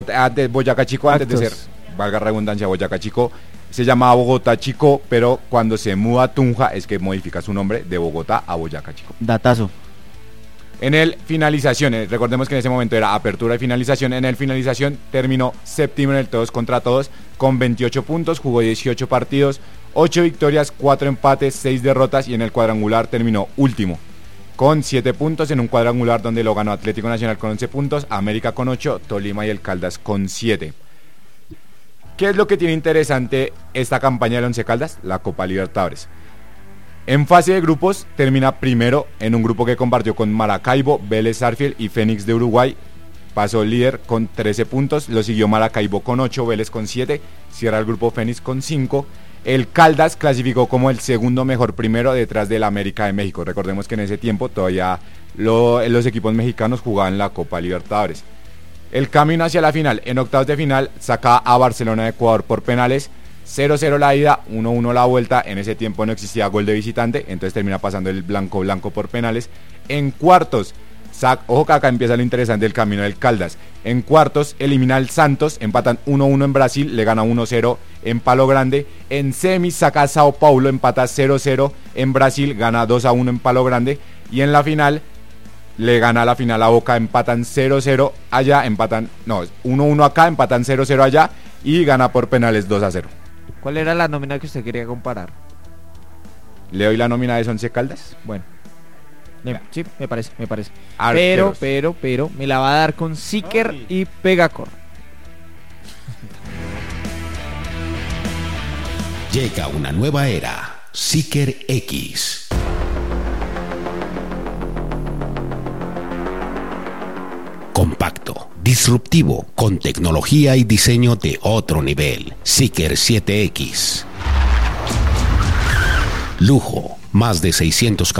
antes Boyacá Chico, antes de ser, valga la redundancia, Boyacá Chico, se llamaba Bogotá Chico, pero cuando se muda a Tunja es que modifica su nombre de Bogotá a Boyacá Chico. Datazo. En el finalización, recordemos que en ese momento era apertura y finalización, en el finalización terminó séptimo en el todos contra todos con 28 puntos, jugó 18 partidos, 8 victorias, 4 empates, 6 derrotas y en el cuadrangular terminó último con 7 puntos en un cuadrangular donde lo ganó Atlético Nacional con 11 puntos, América con 8, Tolima y el Caldas con 7. ¿Qué es lo que tiene interesante esta campaña del Once Caldas? La Copa Libertadores. En fase de grupos termina primero en un grupo que compartió con Maracaibo, Vélez Sarsfield y Fénix de Uruguay. Pasó líder con 13 puntos, lo siguió Maracaibo con 8, Vélez con 7, cierra el grupo Fénix con 5. El Caldas clasificó como el segundo mejor primero detrás del América de México. Recordemos que en ese tiempo todavía los equipos mexicanos jugaban la Copa Libertadores. El camino hacia la final, en octavos de final saca a Barcelona de Ecuador por penales, 0-0 la ida, 1-1 la vuelta. En ese tiempo no existía gol de visitante, entonces termina pasando el blanco por penales. En cuartos, ojo que acá empieza lo interesante del camino del Caldas. En cuartos elimina al Santos, empatan 1-1 en Brasil, le gana 1-0 en Palo Grande. En semis saca a Sao Paulo, empata 0-0 en Brasil, gana 2-1 en Palo Grande. Y en la final le gana la final a Boca, empatan 0-0 allá, 1-1 acá, empatan 0-0 allá y gana por penales 2-0. ¿Cuál era la nómina que usted quería comparar? ¿Le doy la nómina de Once Caldas? Bueno, sí, me parece. Arqueros. Pero, me la va a dar con Siker y Pegacor. Llega una nueva era, Siker X. Compacto, disruptivo, con tecnología y diseño de otro nivel. Siker 7X. Lujo, más de 600 caballos.